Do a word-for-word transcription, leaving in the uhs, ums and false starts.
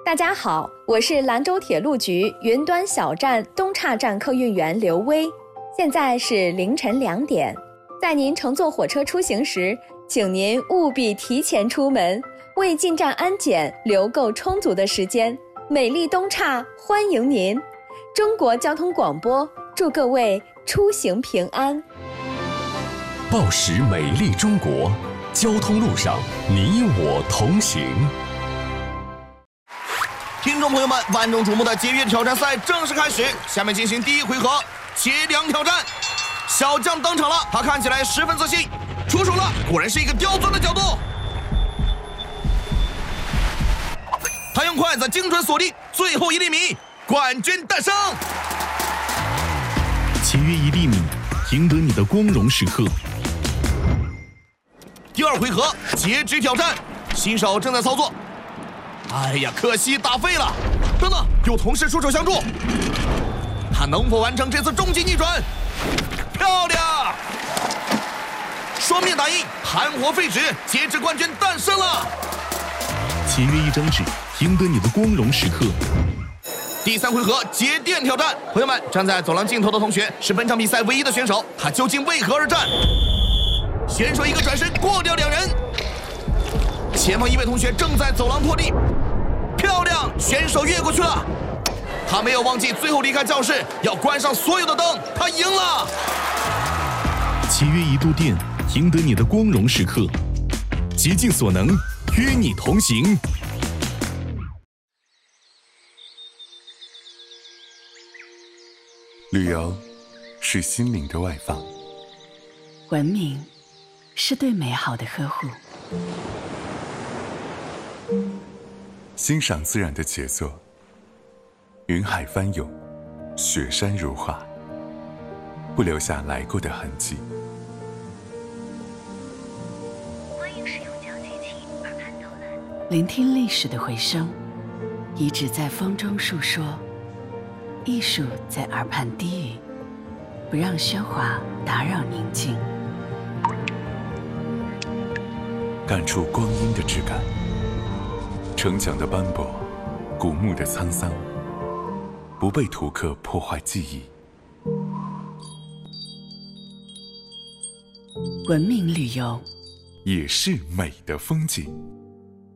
大家好，我是兰州铁路局云端小站东岔站客运员刘威。现在是凌晨两点，在您乘坐火车出行时，请您务必提前出门，为进站安检留够充足的时间。美丽东岔欢迎您！中国交通广播祝各位出行平安。 报时美丽中国，交通路上你我同行。 听众朋友们，万众瞩目的节约挑战赛正式开始，下面进行第一回合截梁挑战。小将登场了，他看起来十分自信，出手了，果然是一个刁钻的角度。他用筷子精准锁定最后一厘米，冠军诞生。 节约一厘米，赢得你的光荣时刻。 第二回合截肢挑战，新手正在操作。哎呀，可惜打废了！等等，有同事出手相助，他能否完成这次终极逆转？漂亮！双面打印，含活废纸，截肢冠军诞生了！ 节约一张纸，赢得你的光荣时刻。 第三回合节电挑战，朋友们，站在走廊尽头的同学是本场比赛唯一的选手，他究竟为何而战？选手一个转身过掉两人，前方一位同学正在走廊拖地，漂亮，选手越过去了。他没有忘记最后离开教室要关上所有的灯，他赢了。 节约一度电，赢得你的光荣时刻。竭尽所能，与你同行。 旅游是心灵的外放， 文明是对美好的呵护， 欣赏自然的杰作，云海翻涌，雪山如画，不留下来过的痕迹。 欢迎使用讲机器耳畔导览，聆听历史的回声，遗址在风中述说，艺术在耳畔低语，不让喧哗打扰宁静。 感触光阴的质感，城墙的斑驳，古墓的沧桑，不被图刻破坏记忆。 文明旅游也是美的风景。